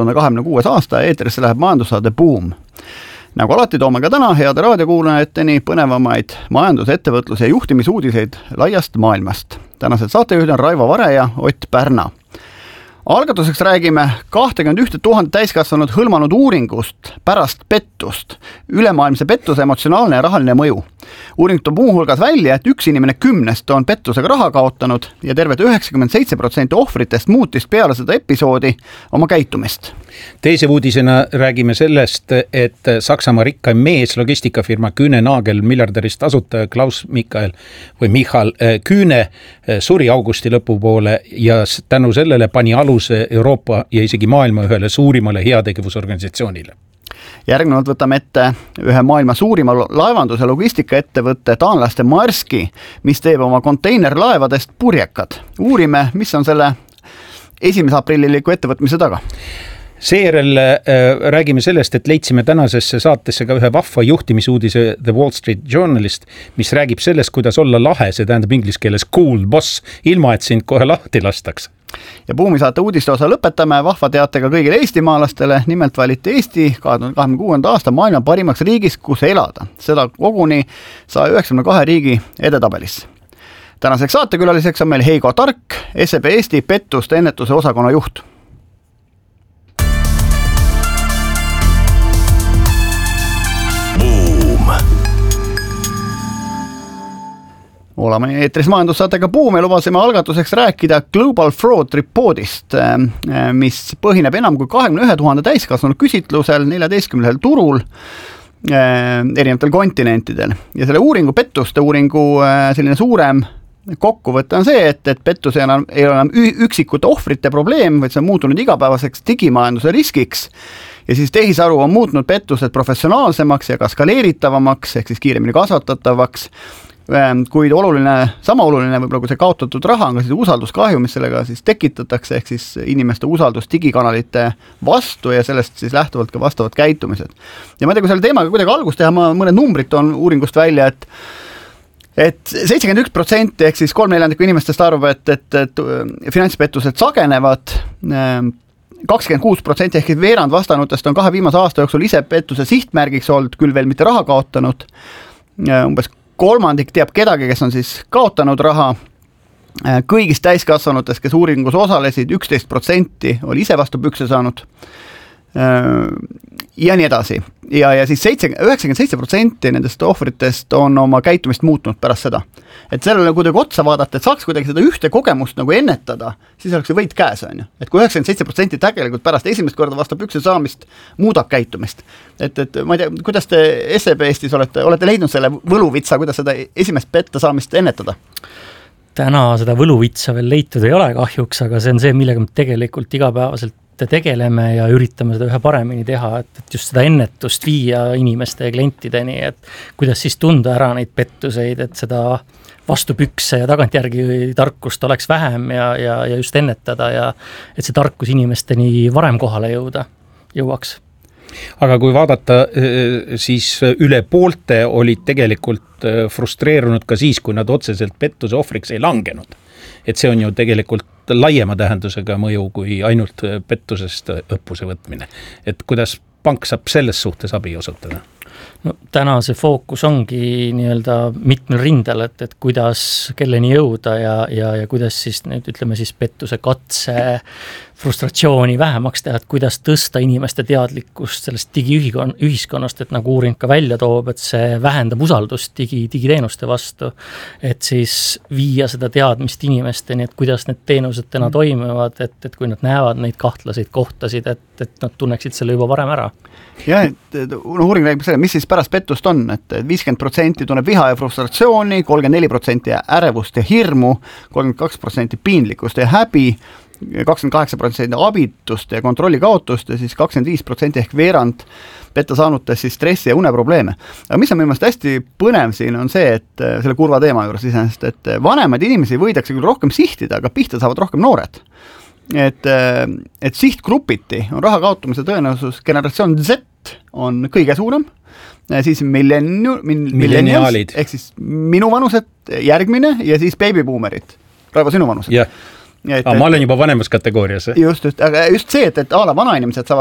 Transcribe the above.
2026. aasta eetrisse läheb majandussaade Boom. Nagu alati toome ka täna heade raadiokuulajateni põnevamaid majandus-, ettevõtlus- ja juhtimisuudiseid laiast maailmast. Tänased saatejuhid on Raivo Vare ja Ott Pärna. Algatuseks räägime 21 000 täiskasvanud hõlmanud uuringust pärast pettust. Ülemaailmse pettuse emotsionaalne ja rahaline mõju. Uuring toob muu hulgas välja, et üks inimene 10 on pettusega raha kaotanud ja terved 97% ohvritest muutis peale seda episoodi oma käitumist. Teise uudisena räägime sellest, et Saksamaa rikkaim mees, logistikafirma Kühne Nagel miljardärist asutaja Klaus Michal Kühne suri augusti lõpupoole ja tänu sellele pani aluse Euroopa ja isegi maailma ühele suurimale heategevusorganisatsioonile. Järgnevalt võtame ette ühe maailma suurima laevanduse logistikaettevõtte taanlaste Maerski, mis teeb oma konteinerlaevadest purjekad. Uurime, mis on selle 1. aprilliliku ettevõtmise taga. Seejärel räägime sellest, et leidsime tänasesse saatesse ka ühe vahva juhtimisuudise The Wall Street Journalist, mis räägib sellest, kuidas olla lahe, see tähendab inglise keeles cool boss, ilma et sind kohe lahti lastaks. Ja Buumi saate uudiste osa lõpetame vahva teatega kõigile eestimaalastele. Nimelt valiti Eesti 2026. aasta maailma parimaks riigis, kus elada. Seda koguni 192 riigi edetabelis. Tänaseks saatekülaliseks on meil Heigo Tark, SEB Eesti pettuste ennetuse osakonna juht. Oleme eetris majandussaatega Boom ja lubasime algatuseks rääkida Global Fraud Reportist, mis põhineb enam kui 21 000 täiskasvanud küsitlusel 14 turul erinevatel kontinentidel. Ja selle pettuste uuringu selline suurem kokkuvõte on see, et pettus ei ole enam üksikute ohvrite probleem, vaid see on muutunud igapäevaseks digimajanduse riskiks. Ja siis tehisaru on muutnud pettused professionaalsemaks ja ka skaleeritavamaks, ehk siis kiiremini kasvatatavaks, kuid sama oluline võib-olla kui see kaotatud raha on ka siis usalduskahju, mis sellega siis tekitatakse, ehk siis inimeste usaldus digikanalite vastu ja sellest siis lähtuvalt ka vastavad käitumised. Ja ma ei tea, kui selle teemaga kuidagi algust teha, mõned numbrid on uuringust välja, et 71% ehk siis 3/4 inimestest arvab, et finantspettused sagenevad, 26% ehk veerand vastanutest on 2 viimase aasta jooksul ise pettuse sihtmärgiks olnud, küll veel mitte raha kaotanud, umbes kolmandik teab kedagi, kes on siis kaotanud raha. Kõigist täiskasvanutest, kes uuringus osalesid, 11% oli ise vastu pükse saanud. Ja nii edasi. Ja siis 97% nendest ohvritest on oma käitumist muutnud pärast seda. Et sellele kuidagi otsa vaadata, et saaks kuidagi seda ühte kogemust nagu ennetada, siis oleks see võit käes, on ju. Et kui 97% tegelikult pärast esimest korda vastu pükse saamist muudab käitumist. Et ma ei tea, kuidas te SEB Eestis olete leidnud selle võluvitsa, kuidas seda esimest petta saamist ennetada? Täna seda võluvitsa veel leitud ei ole kahjuks, aga see on see, millega me tegelikult igapäevaselt tegeleme ja üritame seda ühe paremini teha, et just seda ennetust viia inimeste ja klientideni, et kuidas siis tunda ära neid pettuseid, et seda vastu pükse ja tagantjärgi tarkust oleks vähem ja just ennetada ja et see tarkus inimesteni varem kohale jõuaks. Aga kui vaadata, siis üle poolte olid tegelikult frustreerunud ka siis, kui nad otseselt pettuse ohvriks ei langenud. Et see on ju tegelikult laiema tähendusega mõju kui ainult pettusest õppuse võtmine. Et kuidas pank saab selles suhtes abi osutada? No, täna see fookus ongi nii-öelda mitmel rindel, et kuidas kelleni jõuda ja kuidas siis nüüd ütleme siis pettuse katse frustratsiooni vähemaks teha, et kuidas tõsta inimeste teadlikkust sellest digiühiskonnast, et nagu uuring ka välja toob, et see vähendab usaldust digiteenuste vastu, et siis viia seda teadmist inimesteni, et kuidas need teenused täna toimivad, et kui nad näevad neid kahtlaseid kohtasid, et nad tunneksid selle juba varem ära. Ja, uuring räägib selle, mis siis pärast pettust on, et 50% tunneb viha ja frustratsiooni, 34% ärevust ja hirmu, 32% piinlikkust ja häbi, 28% abitust ja kontrolli kaotust ja siis 25% ehk veerand petta saanutes siis stressi ja uneprobleeme. Aga mis on minu meelest hästi põnev siin on see, et selle kurva teema juures iseenesest, et vanemaid inimesi võidakse küll rohkem sihtida, aga pihta saavad rohkem noored. Et sihtgrupiti on raha kaotamise tõenäosus generatsioon Z on kõige suurem, siis millennials ehk siis minu vanused järgmine ja siis babybuumerid. Raivo, sinu vanused? Yeah. ma olen juba vanemas kategoorias. Just, aga just see, et a la vanainimesed saavad